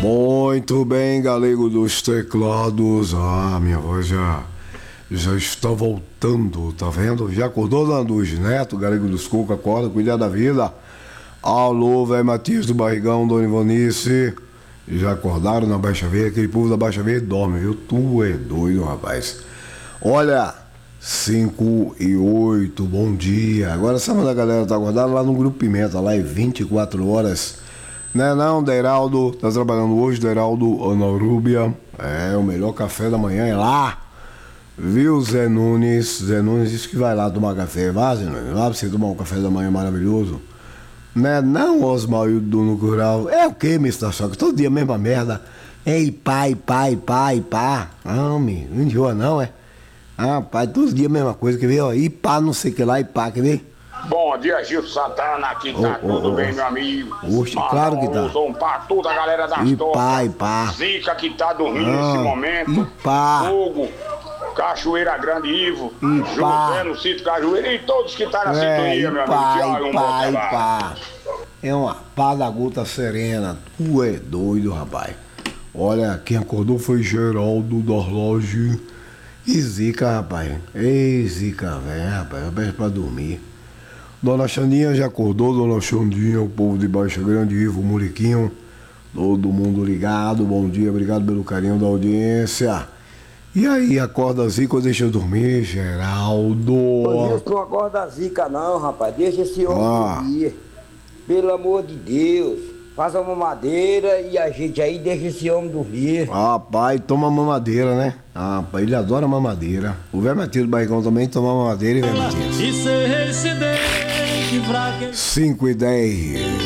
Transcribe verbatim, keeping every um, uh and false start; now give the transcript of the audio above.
Muito bem, galego dos teclados. Ah, minha voz já, já está voltando, tá vendo? Já acordou, Landuz Neto, galego dos Cuca, acorda, cuidar da vida. Alô, velho Matias do Barrigão, Dona Ivanice. Já acordaram na Baixa Verde? Aquele povo da Baixa Verde dorme, viu? Tu é doido, rapaz. Olha, cinco e oito, bom dia. Agora sabe onde a galera tá acordada? Lá no Grupo Pimenta, lá é vinte e quatro horas. Né não, Deiraldo, tá trabalhando hoje, Deiraldo, Ana Rúbia. É, o melhor café da manhã é lá. Viu, Zé Nunes? Zé Nunes disse que vai lá tomar café. Vá, Zé Nunes, lá pra você tomar um café da manhã maravilhoso. Né não, Osmaildo no Rural. É o que, mister Choque? Todo dia a mesma merda. Ei, pai, pai, pai, pá. Não, me não enjoa não, é? Ah, pai, todo dia a mesma coisa, quer ver? Ó, e pá, não sei o que lá, e pá, quer ver? Bom dia, Gil Santana, aqui tá oh, tudo oh, bem, oh. meu amigo. Oxe, claro que tá. Um pra toda a galera das E torres. pá, e pá. Zica que tá dormindo Ah, nesse momento. e pá. Fogo, Cachoeira Grande Ivo, E pá. José no Sítio Cajueira e todos que tá na É, sintonia, e meu pá, amigo. Tchau, e um bom pá, e trabalho. pá. É uma pá da gota serena. Tu é doido, rapaz. Olha, quem acordou foi Geraldo Dorloge e Zica, rapaz. Ei, Zica, velho, rapaz, rapaz, pra dormir. Dona Xandinha já acordou, Dona Xandinha, o povo de Baixa Grande, Ivo, Muriquinho, todo mundo ligado, bom dia, obrigado pelo carinho da audiência. E aí, acorda Zica ou deixa eu dormir, Geraldo? Ô, Nilson, não acorda a zica não, rapaz, deixa esse homem Ah. dormir. Pelo amor de Deus, faz uma mamadeira e a gente aí deixa esse homem dormir. Ah, pai, toma mamadeira, né? Ah, pai, ele adora mamadeira. O velho Matias do Barrigão também toma mamadeira e velho Matias. E ser reincidente pra quem cinco e dez.